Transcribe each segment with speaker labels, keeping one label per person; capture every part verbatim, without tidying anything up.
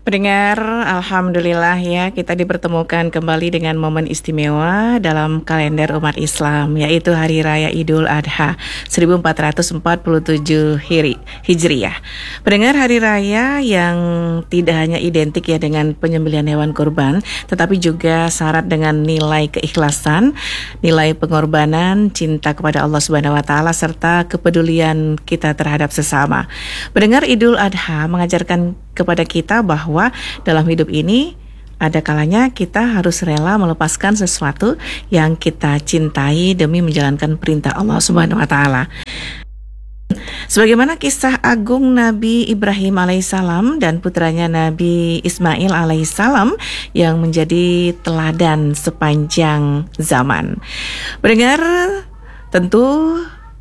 Speaker 1: Pendengar, Alhamdulillah ya, kita dipertemukan kembali dengan momen istimewa dalam kalender umat Islam, yaitu Hari Raya Idul Adha seribu empat ratus empat puluh tujuh Hijriah. Pendengar, hari raya yang tidak hanya identik ya dengan penyembelihan hewan kurban, tetapi juga syarat dengan nilai keikhlasan, nilai pengorbanan, cinta kepada Allah Subhanahu wa taala serta kepedulian kita terhadap sesama. Pendengar, Idul Adha mengajarkan kepada kita bahwa dalam hidup ini ada kalanya kita harus rela melepaskan sesuatu yang kita cintai demi menjalankan perintah Allah Subhanahu wa taala. Sebagaimana kisah agung Nabi Ibrahim alaihissalam dan putranya Nabi Ismail alaihissalam yang menjadi teladan sepanjang zaman. Pendengar, tentu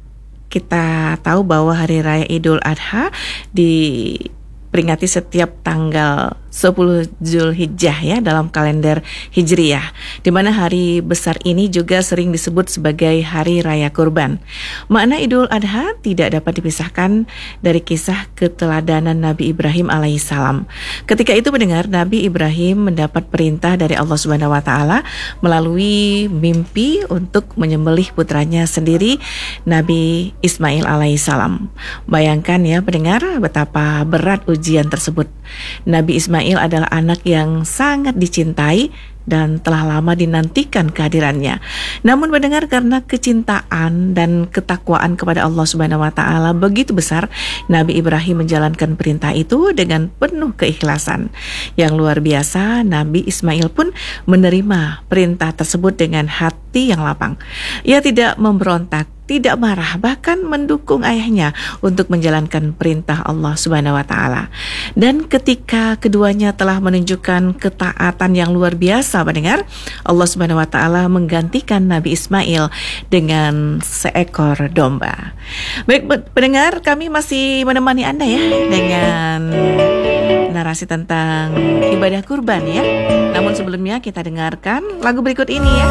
Speaker 1: kita tahu bahwa Hari Raya Idul Adha diperingati setiap tanggal sepuluh Zulhijjah ya dalam kalender Hijriah, di mana hari besar ini juga sering disebut sebagai Hari Raya Kurban. Makna Idul Adha tidak dapat dipisahkan dari kisah keteladanan Nabi Ibrahim alaihissalam. Ketika itu mendengar Nabi Ibrahim mendapat perintah dari Allah Subhanahu wa taala melalui mimpi untuk menyembelih putranya sendiri, Nabi Ismail alaihissalam. Bayangkan ya pendengar, betapa berat ujian tersebut. Nabi Ismail adalah anak yang sangat dicintai dan telah lama dinantikan kehadirannya. Namun mendengar karena kecintaan dan ketakwaan kepada Allah Subhanahu wa taala begitu besar, Nabi Ibrahim menjalankan perintah itu dengan penuh keikhlasan. Yang luar biasa, Nabi Ismail pun menerima perintah tersebut dengan hati yang lapang. Ia tidak memberontak, tidak marah, bahkan mendukung ayahnya untuk menjalankan perintah Allah Subhanahu wa taala. Dan ketika keduanya telah menunjukkan ketaatan yang luar biasa, mendengar, Allah Subhanahu wa taala menggantikan Nabi Ismail dengan seekor domba. Baik pendengar, kami masih menemani Anda ya dengan narasi tentang ibadah kurban ya. Namun sebelumnya kita dengarkan lagu berikut ini ya.